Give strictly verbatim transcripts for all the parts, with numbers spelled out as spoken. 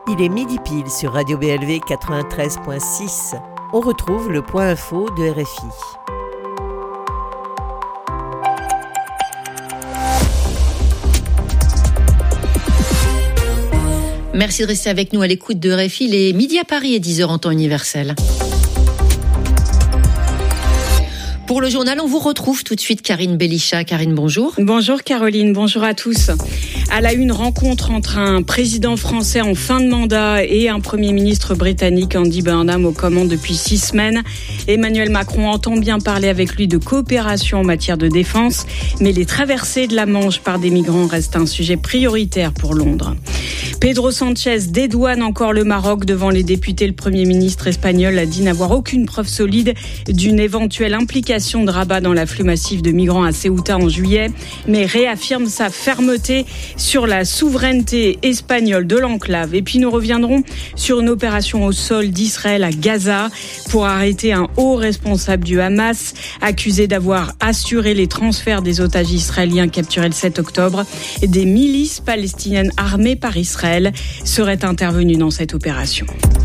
Il est midi pile sur Radio B L V quatre-vingt-treize virgule six. On retrouve le point info de R F I. Merci de rester avec nous à l'écoute de R F I. Il est midi à Paris et dix heures en temps universel. Pour le journal, on vous retrouve tout de suite Karine Belisha. Karine, bonjour. Bonjour Caroline, bonjour à tous. À la une, rencontre entre un président français en fin de mandat et un premier ministre britannique, Andy Burnham, aux commandes depuis six semaines. Emmanuel Macron entend bien parler avec lui de coopération en matière de défense, mais les traversées de la Manche par des migrants restent un sujet prioritaire pour Londres. Pedro Sanchez dédouane encore le Maroc devant les députés. Le Premier ministre espagnol a dit n'avoir aucune preuve solide d'une éventuelle implication de Rabat dans l'afflux massif de migrants à Ceuta en juillet, mais réaffirme sa fermeté sur la souveraineté espagnole de l'enclave. Et puis nous reviendrons sur une opération au sol d'Israël à Gaza pour arrêter un haut responsable du Hamas accusé d'avoir assuré les transferts des otages israéliens capturés le sept octobre. Des milices palestiniennes armées par Israël seraient intervenues dans cette opération.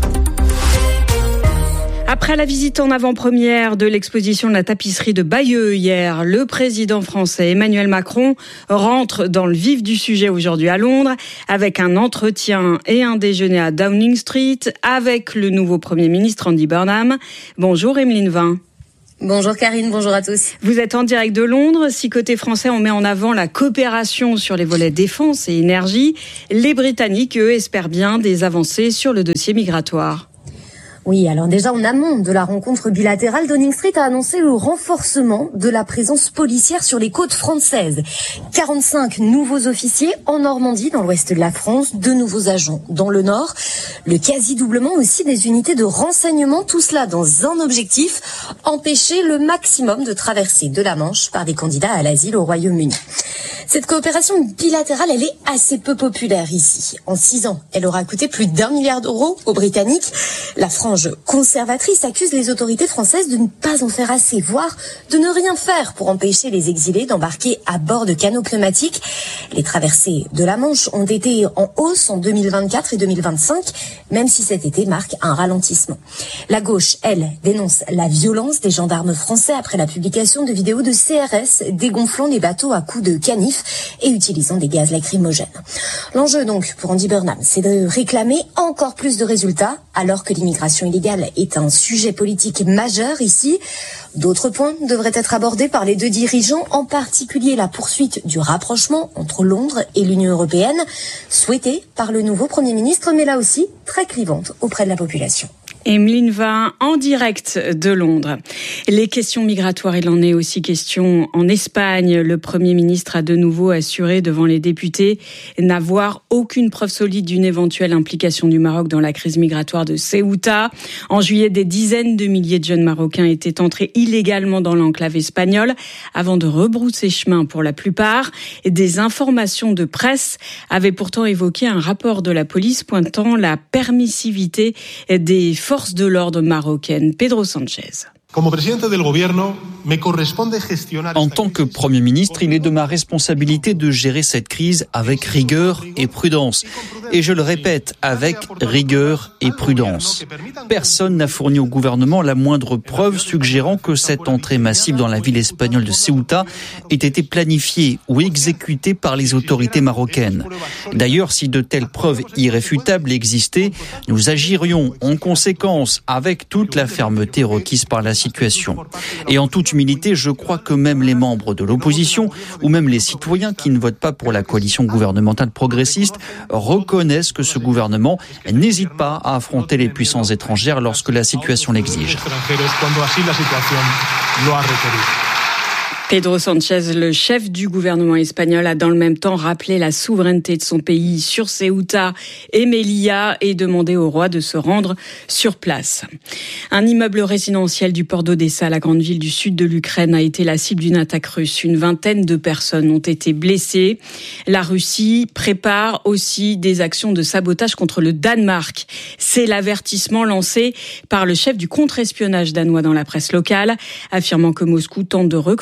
Après la visite en avant-première de l'exposition de la tapisserie de Bayeux hier, le président français Emmanuel Macron rentre dans le vif du sujet aujourd'hui à Londres avec un entretien et un déjeuner à Downing Street avec le nouveau Premier ministre Andy Burnham. Bonjour Emeline Vin. Bonjour Karine, bonjour à tous. Vous êtes en direct de Londres. Si côté français, on met en avant la coopération sur les volets défense et énergie, les Britanniques, eux, espèrent bien des avancées sur le dossier migratoire. Oui, alors déjà en amont de la rencontre bilatérale, Downing Street a annoncé le renforcement de la présence policière sur les côtes françaises. quarante-cinq nouveaux officiers en Normandie, dans l'ouest de la France, deux nouveaux agents dans le nord, le quasi-doublement aussi des unités de renseignement, tout cela dans un objectif, empêcher le maximum de traversées de la Manche par des candidats à l'asile au Royaume-Uni. Cette coopération bilatérale, elle est assez peu populaire ici. En six ans, elle aura coûté plus d'un milliard d'euros aux Britanniques. La frange conservatrice accuse les autorités françaises de ne pas en faire assez, voire de ne rien faire pour empêcher les exilés d'embarquer à bord de canots pneumatiques. Les traversées de la Manche ont été en hausse en deux mille vingt-quatre et deux mille vingt-cinq, même si cet été marque un ralentissement. La gauche, elle, dénonce la violence des gendarmes français après la publication de vidéos de C R S dégonflant les bateaux à coups de canif et utilisant des gaz lacrymogènes. L'enjeu donc pour Andy Burnham, c'est de réclamer encore plus de résultats alors que l'immigration illégale est un sujet politique majeur ici. D'autres points devraient être abordés par les deux dirigeants, en particulier la poursuite du rapprochement entre Londres et l'Union européenne, souhaitée par le nouveau Premier ministre, mais là aussi très clivante auprès de la population. Emeline Vin, en direct de Londres. Les questions migratoires, il en est aussi question en Espagne. Le Premier ministre a de nouveau assuré devant les députés n'avoir aucune preuve solide d'une éventuelle implication du Maroc dans la crise migratoire de Ceuta. En juillet, des dizaines de milliers de jeunes Marocains étaient entrés illégalement dans l'enclave espagnole avant de rebrousser chemin pour la plupart. Des informations de presse avaient pourtant évoqué un rapport de la police pointant la permissivité des forces forces de l'ordre marocaines. Pedro Sanchez. En tant que Premier ministre, il est de ma responsabilité de gérer cette crise avec rigueur et prudence. Et je le répète, avec rigueur et prudence. Personne n'a fourni au gouvernement la moindre preuve suggérant que cette entrée massive dans la ville espagnole de Ceuta ait été planifiée ou exécutée par les autorités marocaines. D'ailleurs, si de telles preuves irréfutables existaient, nous agirions en conséquence avec toute la fermeté requise par la situation. Et en toute humilité, je crois que même les membres de l'opposition ou même les citoyens qui ne votent pas pour la coalition gouvernementale progressiste reconnaissent que ce gouvernement n'hésite pas à affronter les puissances étrangères lorsque la situation l'exige. Pedro Sanchez, le chef du gouvernement espagnol, a dans le même temps rappelé la souveraineté de son pays sur Ceuta et Melilla et demandé au roi de se rendre sur place. Un immeuble résidentiel du port d'Odessa, la grande ville du sud de l'Ukraine, a été la cible d'une attaque russe. Une vingtaine de personnes ont été blessées. La Russie prépare aussi des actions de sabotage contre le Danemark. C'est l'avertissement lancé par le chef du contre-espionnage danois dans la presse locale, affirmant que Moscou tente de recruter des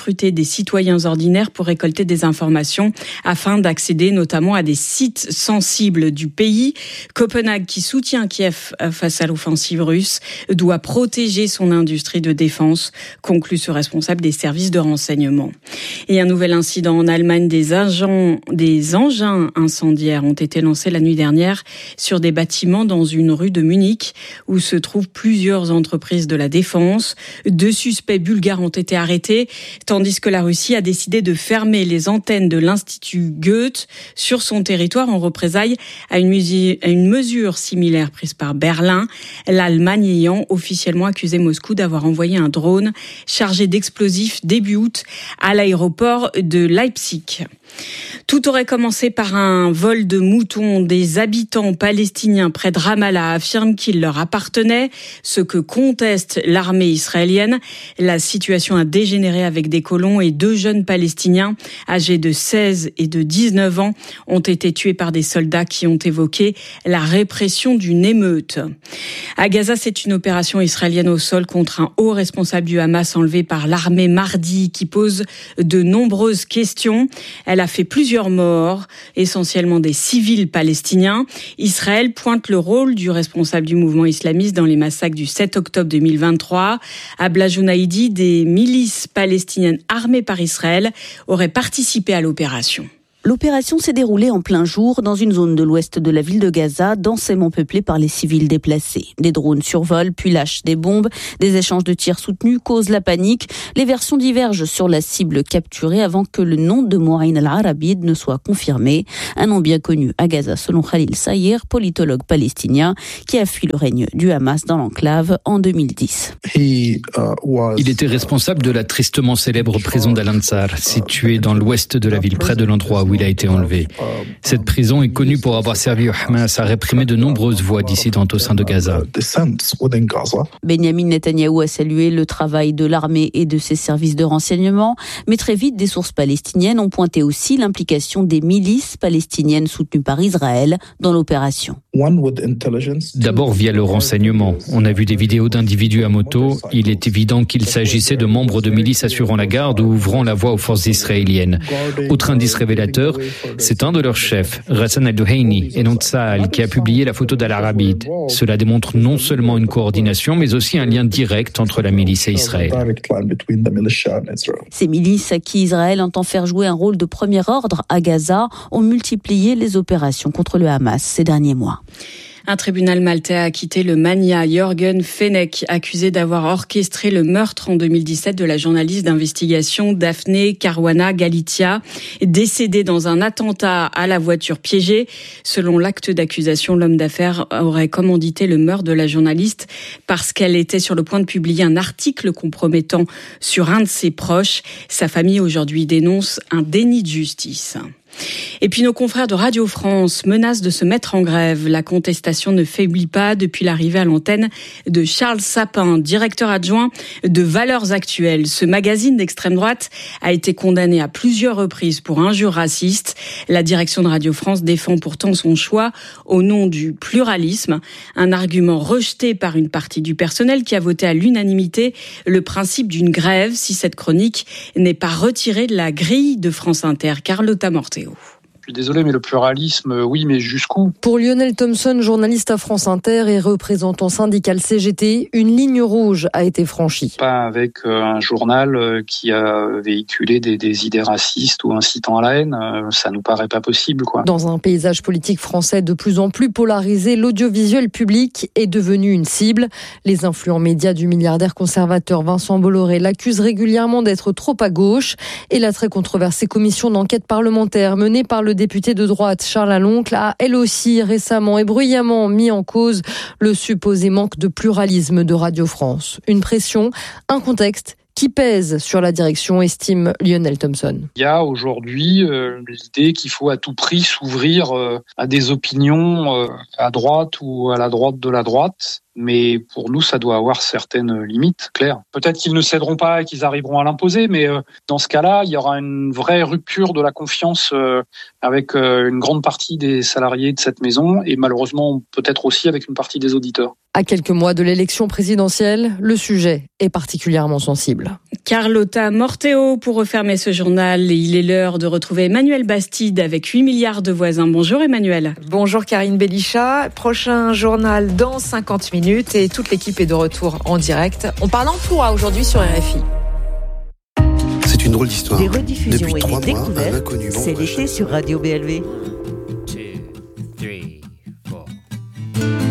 des citoyens ordinaires pour récolter des informations afin d'accéder notamment à des sites sensibles du pays. Copenhague, qui soutient Kiev face à l'offensive russe, doit protéger son industrie de défense, conclut ce responsable des services de renseignement. Et un nouvel incident en Allemagne, des agents, des engins incendiaires ont été lancés la nuit dernière sur des bâtiments dans une rue de Munich où se trouvent plusieurs entreprises de la défense. Deux suspects bulgares ont été arrêtés, tandis que la Russie a décidé de fermer les antennes de l'Institut Goethe sur son territoire en représailles à une, mesure, à une mesure similaire prise par Berlin, l'Allemagne ayant officiellement accusé Moscou d'avoir envoyé un drone chargé d'explosifs début août à l'aéroport de Leipzig. Tout aurait commencé par un vol de moutons. Des habitants palestiniens près de Ramallah affirment qu'il leur appartenait, ce que conteste l'armée israélienne. La situation a dégénéré avec des colons et deux jeunes palestiniens âgés de seize et de dix-neuf ans ont été tués par des soldats qui ont évoqué la répression d'une émeute. À Gaza, c'est une opération israélienne au sol contre un haut responsable du Hamas enlevé par l'armée mardi qui pose de nombreuses questions. Elle a fait plusieurs morts, essentiellement des civils palestiniens. Israël pointe le rôle du responsable du mouvement islamiste dans les massacres du sept octobre deux mille vingt-trois. À Blajounaïdi, des milices palestiniennes armées par Israël auraient participé à l'opération. L'opération s'est déroulée en plein jour dans une zone de l'ouest de la ville de Gaza, densément peuplée par les civils déplacés. Des drones survolent, puis lâchent des bombes. Des échanges de tirs soutenus causent la panique. Les versions divergent sur la cible capturée avant que le nom de Mouaïn al-Arabid ne soit confirmé. Un nom bien connu à Gaza selon Khalil Sayir, politologue palestinien, qui a fui le règne du Hamas dans l'enclave en deux mille dix. Il était responsable de la tristement célèbre prison d'Al-Ansar, située dans l'ouest de la ville, près de l'endroit où il a été enlevé. Cette prison est connue pour avoir servi au Hamas à réprimer de nombreuses voix dissidentes au sein de Gaza. Benjamin Netanyahou a salué le travail de l'armée et de ses services de renseignement, mais très vite, des sources palestiniennes ont pointé aussi l'implication des milices palestiniennes soutenues par Israël dans l'opération. D'abord via le renseignement. On a vu des vidéos d'individus à moto. Il est évident qu'il s'agissait de membres de milices assurant la garde ou ouvrant la voie aux forces israéliennes. Autre indice révélateur, c'est un de leurs chefs, Ghassan al-Duhaini, et non Tsahal, qui a publié la photo d'Al-Arabid. Cela démontre non seulement une coordination, mais aussi un lien direct entre la milice et Israël. Ces milices à qui Israël entend faire jouer un rôle de premier ordre à Gaza ont multiplié les opérations contre le Hamas ces derniers mois. Un tribunal maltais a acquitté le magnat Jürgen Fenech, accusé d'avoir orchestré le meurtre en deux mille dix-sept de la journaliste d'investigation Daphne Caruana Galizia, décédée dans un attentat à la voiture piégée. Selon l'acte d'accusation, l'homme d'affaires aurait commandité le meurtre de la journaliste parce qu'elle était sur le point de publier un article compromettant sur un de ses proches. Sa famille aujourd'hui dénonce un déni de justice. Et puis nos confrères de Radio France menacent de se mettre en grève. La contestation ne faiblit pas depuis l'arrivée à l'antenne de Charles Sapin, directeur adjoint de Valeurs Actuelles. Ce magazine d'extrême droite a été condamné à plusieurs reprises pour injures racistes. La direction de Radio France défend pourtant son choix au nom du pluralisme, un argument rejeté par une partie du personnel qui a voté à l'unanimité le principe d'une grève si cette chronique n'est pas retirée de la grille de France Inter. Carlotta Morteo. Je suis désolé, mais le pluralisme, oui, mais jusqu'où ? Pour Lionel Thompson, journaliste à France Inter et représentant syndical C G T, une ligne rouge a été franchie. Pas avec un journal qui a véhiculé des, des idées racistes ou incitant à la haine, ça nous paraît pas possible, quoi. Dans un paysage politique français de plus en plus polarisé, l'audiovisuel public est devenu une cible. Les influents médias du milliardaire conservateur Vincent Bolloré l'accusent régulièrement d'être trop à gauche. Et la très controversée commission d'enquête parlementaire menée par le Le député de droite Charles Aloncle a elle aussi récemment et bruyamment mis en cause le supposé manque de pluralisme de Radio France. Une pression, un contexte qui pèse sur la direction, estime Lionel Thompson. Il y a aujourd'hui euh, l'idée qu'il faut à tout prix s'ouvrir euh, à des opinions euh, à droite ou à la droite de la droite. Mais pour nous, ça doit avoir certaines limites, claires. Peut-être qu'ils ne céderont pas et qu'ils arriveront à l'imposer, mais dans ce cas-là, il y aura une vraie rupture de la confiance avec une grande partie des salariés de cette maison et malheureusement peut-être aussi avec une partie des auditeurs. À quelques mois de l'élection présidentielle, le sujet est particulièrement sensible. Carlotta Morteo pour refermer ce journal. Il est l'heure de retrouver Emmanuel Bastide avec huit milliards de voisins. Bonjour Emmanuel. Bonjour Karine Belichat. Prochain journal dans cinquante minutes et toute l'équipe est de retour en direct. On parle emploi aujourd'hui sur R F I. C'est une drôle d'histoire. Des rediffusions Depuis et trois des mois, un découvertes, inconnu c'est m'envoie l'été sur Radio B L V.